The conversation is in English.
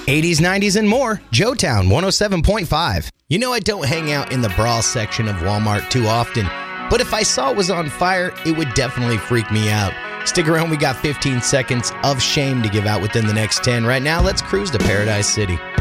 80s, 90s, and more. Joetown 107.5. You know I don't hang out in the bra section of Walmart too often, but if I saw it was on fire, it would definitely freak me out. Stick around, we got 15 seconds of shame to give out within the next 10. Right now, let's cruise to Paradise City.